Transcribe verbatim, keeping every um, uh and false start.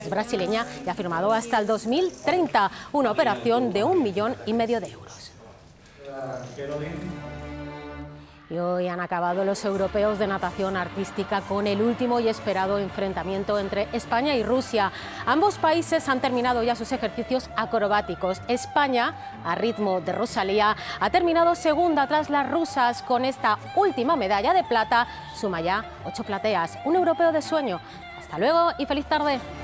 Brasileña y ha firmado hasta el dos mil treinta una operación de un millón y medio de euros. Y hoy han acabado los europeos de natación artística con el último y esperado enfrentamiento entre España y Rusia. Ambos países han terminado ya sus ejercicios acrobáticos. España, a ritmo de Rosalía, ha terminado segunda tras las rusas. Con esta última medalla de plata suma ya ocho plateas. Un europeo de sueño. Hasta luego y feliz tarde.